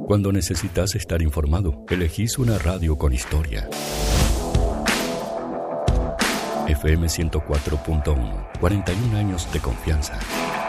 Cuando necesitas estar informado, elegís una radio con historia. FM 104.1, 41 años de confianza.